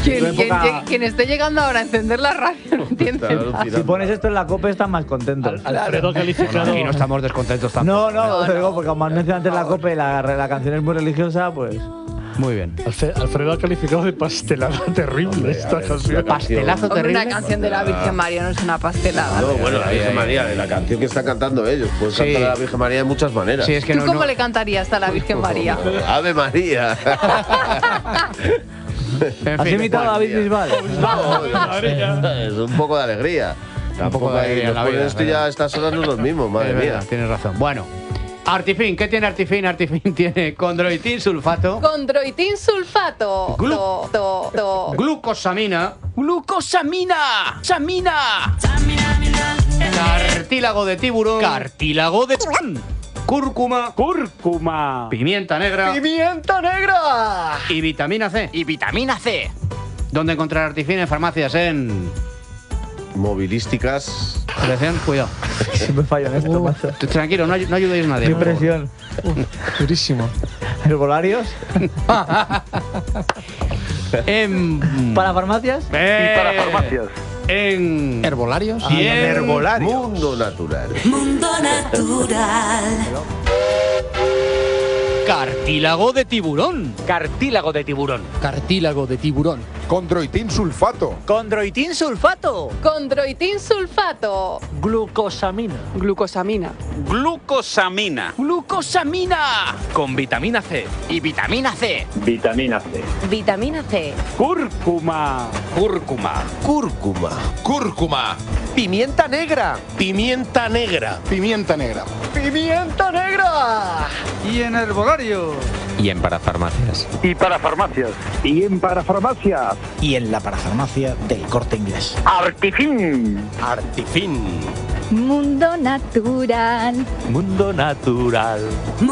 Quien esté llegando ahora a encender la radio no entiende nada. Si pones esto en la COPE están más contentos. Alfredo calificado. Aquí no estamos descontentos tampoco. No, digo, porque como han mencionado antes la COPE, la canción es muy religiosa, pues... Muy bien. Alfredo ha calificado de pastelada terrible esta canción. Pastelazo Hombre, terrible. una canción de la Virgen María no es una pastelada. No, bueno, la Virgen María, de la canción que están cantando ellos. Puedes Sí. cantar a la Virgen María de muchas maneras. Sí, es que ¿Tú no, cómo no- le cantarías a la Virgen María? Ave María. En ¿Has fin, imitado a David Bisbal? Es un poco de alegría. Tampoco de hay. alegría en la Después de vida, esto es ya verdad. a estas horas no es lo mismo, madre Es mía. verdad, tienes razón. Bueno, Artifin, ¿qué tiene Artifin? Artifin tiene condroitin sulfato, Condroitin sulfato. glucosamina, samina, cartílago de tiburón, cúrcuma, pimienta negra y vitamina C. ¿Dónde encontrar Artifin? En farmacias, en... Movilísticas. Atención, cuidado. Siempre fallo en esto, macho. Tranquilo, no ayudéis a nadie. Qué por favor. presión. Durísimo. ¿Herbolarios? ¿Para farmacias? En ¿Herbolarios? y en Herbolarios. Mundo natural. Mundo natural. cartílago de tiburón. Cartílago de tiburón. Cartílago de tiburón. Condroitin sulfato. Condroitin sulfato. Condroitin sulfato. Glucosamina. Glucosamina. Glucosamina. Glucosamina. Con vitamina C. Y vitamina C. Vitamina C. Vitamina C. Cúrcuma. Cúrcuma. Cúrcuma. Pimienta negra. Pimienta negra. Pimienta negra. Pimienta negra. Y en herbolario. Y en parafarmacias. Y para farmacias. Y en parafarmacias. Y en la parafarmacia del Corte Inglés. Artifin. Artifin. Mundo natural. Mundo natural.